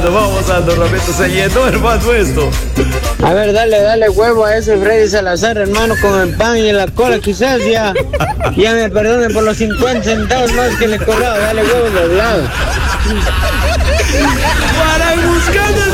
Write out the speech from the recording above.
Vamos Aldo Ramito, se llenó hermano esto. A ver, dale huevo a ese Freddy Salazar, hermano, con el pan y la cola, quizás ya me perdonen por los 50 centavos más que le he cobrado. Dale huevo doblado. Para buscando